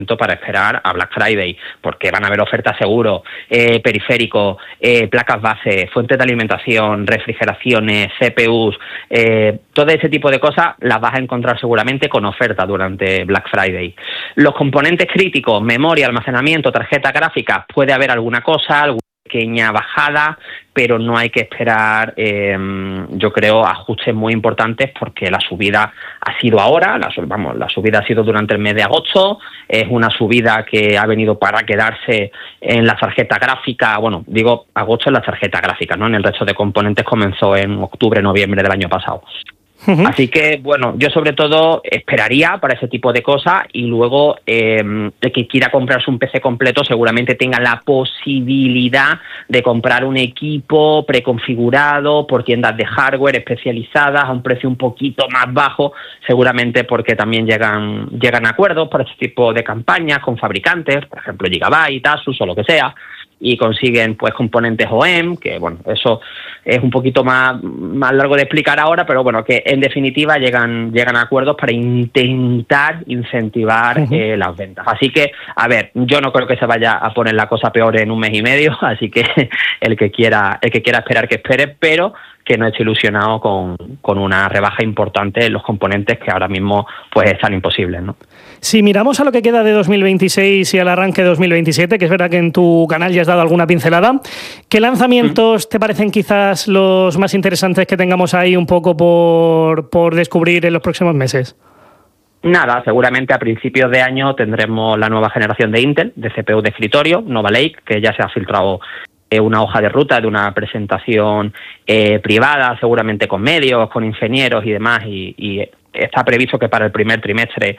para esperar a Black Friday, porque van a haber ofertas seguro, periféricos, placas base, fuentes de alimentación, refrigeraciones, CPUs, todo ese tipo de cosas las vas a encontrar seguramente con oferta durante Black Friday. Los componentes críticos, memoria, almacenamiento, tarjeta gráfica, puede haber alguna cosa, alguna pequeña bajada, pero no hay que esperar, yo creo, ajustes muy importantes, porque la subida ha sido ahora, la subida ha sido durante el mes de agosto, es una subida que ha venido para quedarse en la tarjeta gráfica, bueno, digo agosto en la tarjeta gráfica, ¿no? En el resto de componentes comenzó en octubre, noviembre del año pasado. Uh-huh. Así que, bueno, yo sobre todo esperaría para ese tipo de cosas, y luego el que quiera comprarse un PC completo seguramente tenga la posibilidad de comprar un equipo preconfigurado por tiendas de hardware especializadas a un precio un poquito más bajo, seguramente porque también llegan acuerdos para este tipo de campañas con fabricantes, por ejemplo Gigabyte, Asus o lo que sea, y consiguen pues componentes OEM, que bueno, eso es un poquito más largo de explicar ahora, pero bueno, que en definitiva llegan a acuerdos para intentar incentivar las ventas. Así que, a ver, yo no creo que se vaya a poner la cosa peor en un mes y medio, así que el que quiera esperar que espere, pero que no esté ilusionado con una rebaja importante en los componentes que ahora mismo pues están imposibles, ¿no? Si miramos a lo que queda de 2026 y al arranque de 2027, que es verdad que en tu canal ya has dado alguna pincelada, ¿qué lanzamientos te parecen quizás los más interesantes que tengamos ahí un poco por descubrir en los próximos meses? Nada, seguramente a principios de año tendremos la nueva generación de Intel, de CPU de escritorio, Nova Lake, que ya se ha filtrado una hoja de ruta de una presentación privada, seguramente con medios, con ingenieros y demás, y está previsto que para el primer trimestre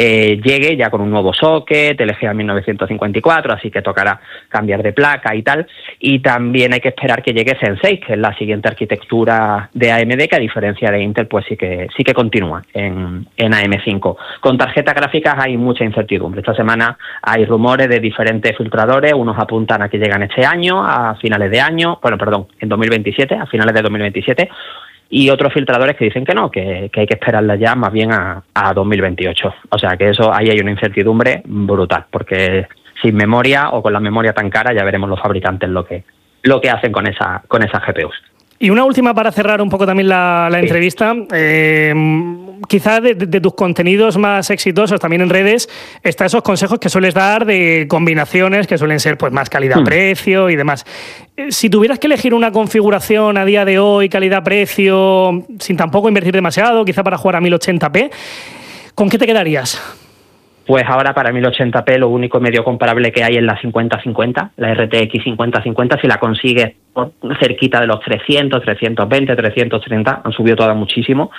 llegue ya con un nuevo socket, el EGA 1954, así que tocará cambiar de placa y tal. Y también hay que esperar que llegue Zen 6, que es la siguiente arquitectura de AMD, que a diferencia de Intel pues sí que continúa en AM5. Con tarjetas gráficas hay mucha incertidumbre. Esta semana hay rumores de diferentes filtradores, unos apuntan a que llegan este año, a finales de año, en 2027, a finales de 2027, y otros filtradores que dicen que no, que hay que esperarla ya más bien a 2028. O sea que eso, ahí hay una incertidumbre brutal, porque sin memoria o con la memoria tan cara ya veremos los fabricantes lo que hacen con esas GPUs. Y una última para cerrar un poco también la entrevista. Quizá de tus contenidos más exitosos también en redes está esos consejos que sueles dar de combinaciones que suelen ser pues más calidad-precio y demás. Si tuvieras que elegir una configuración a día de hoy, calidad-precio, sin tampoco invertir demasiado, quizá para jugar a 1080p, ¿con qué te quedarías? Pues ahora para 1080p lo único medio comparable que hay es la 5050, la RTX 5050, si la consigues cerquita de los 300, 320, 330, han subido todas muchísimo.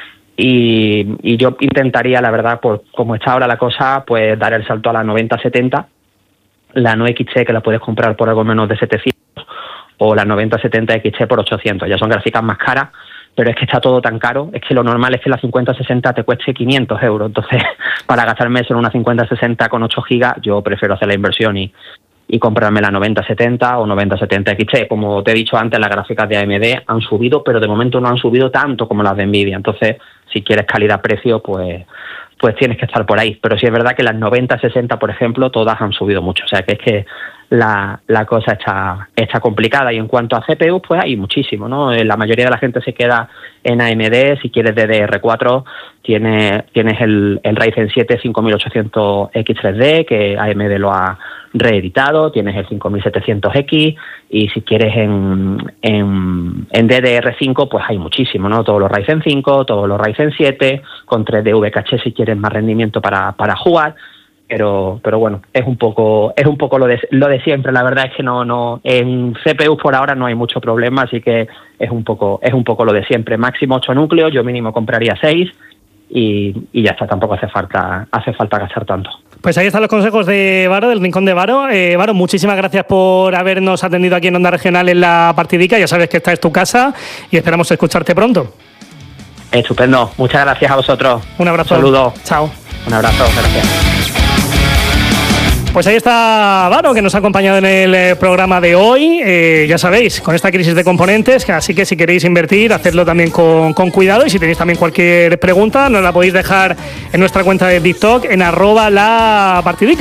Y yo intentaría, la verdad, pues como está ahora la cosa, pues dar el salto a la 9070, la no XT que la puedes comprar por algo menos de 700, o la 9070 XT por 800. Ya son gráficas más caras, pero es que está todo tan caro, es que lo normal es que la 5060 te cueste 500 euros. Entonces, para gastarme eso en una 5060 con 8 gigas, yo prefiero hacer la inversión y comprarme la 9070 o 9070 XT. Como te he dicho antes, las gráficas de AMD han subido, pero de momento no han subido tanto como las de Nvidia. Entonces, si quieres calidad-precio, pues tienes que estar por ahí. Pero sí es verdad que las 9060, por ejemplo, todas han subido mucho. O sea, que es que la cosa está complicada. Y en cuanto a CPU, pues hay muchísimo, ¿no? La mayoría de la gente se queda en AMD. Si quieres DDR4, tienes el Ryzen 7 5800X3D, que AMD lo ha reeditado, tienes el 5700X, y si quieres en DDR5, pues hay muchísimo, ¿no? Todos los Ryzen 5, todos los Ryzen 7, con 3D VCache si quieres más rendimiento para jugar. Pero bueno, es un poco lo de siempre. La verdad es que no en CPU por ahora no hay mucho problema, así que es un poco lo de siempre. Máximo 8 núcleos, yo mínimo compraría 6 y ya está, tampoco hace falta gastar tanto. Pues ahí están los consejos de Varo, del Rincón de Varo. Varo, muchísimas gracias por habernos atendido aquí en Onda Regional en la Partidica. Ya sabes que esta es tu casa y esperamos escucharte pronto. Estupendo, muchas gracias a vosotros. Un abrazo. Un saludo. Chao. Un abrazo, gracias. Pues ahí está Varo, que nos ha acompañado en el programa de hoy. Ya sabéis, con esta crisis de componentes, así que si queréis invertir, hacedlo también con cuidado. Y si tenéis también cualquier pregunta, nos la podéis dejar en nuestra cuenta de TikTok en @lapartidica.